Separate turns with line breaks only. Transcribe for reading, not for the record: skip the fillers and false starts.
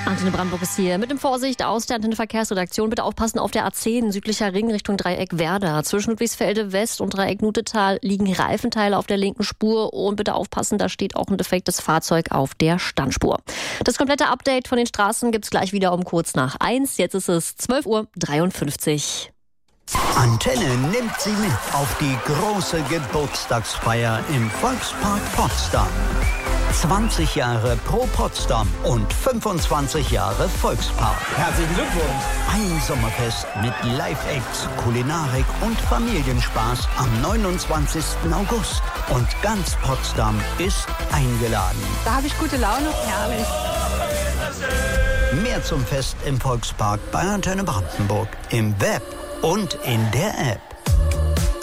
Antenne Brandenburg ist hier mit dem Vorsicht aus der Antenne Verkehrsredaktion. Bitte aufpassen auf der A10, südlicher Ring Richtung Dreieck Werder. Zwischen Ludwigsfelde West und Dreieck Nutetal liegen Reifenteile auf der linken Spur. Und bitte aufpassen, da steht auch ein defektes Fahrzeug auf der Standspur. Das komplette Update von den Straßen gibt's gleich wieder um kurz nach 1. Jetzt ist es 12:53 Uhr.
Antenne nimmt Sie mit auf die große Geburtstagsfeier im Volkspark Potsdam. 20 Jahre Pro Potsdam und 25 Jahre Volkspark.
Herzlichen Glückwunsch!
Ein Sommerfest mit Live-Acts, Kulinarik und Familienspaß am 29. August. Und ganz Potsdam ist eingeladen.
Da habe ich gute Laune. Herrlich.
Mehr zum Fest im Volkspark bei Antenne Brandenburg im Web und in der App.